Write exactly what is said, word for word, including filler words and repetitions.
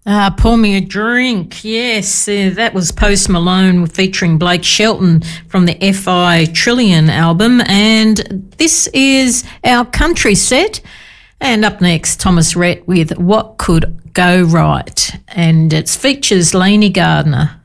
Ah, Pour Me a Drink. Yes, uh, that was Post Malone featuring Blake Shelton from the F I Trillion album. And this is our country set. And up next, Thomas Rhett with What Could Go Right. And it features Lainey Gardner.